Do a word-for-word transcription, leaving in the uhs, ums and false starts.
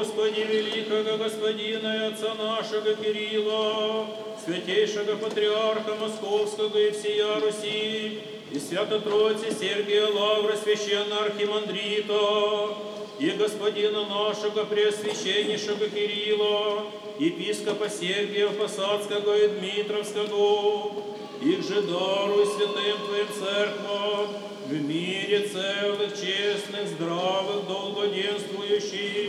Господи, великого Господина и Отца нашего Кирилла, святейшего Патриарха Московского и всея Руси, и Свято-Троицы Сергия Лавра, священного архимандрита, и Господина нашего Преосвященнейшего Кирилла, епископа Сергия Посадского и Дмитровского, их же даруй святым Твоим церквам, в мире целых, честных, здравых, долгоденствующих,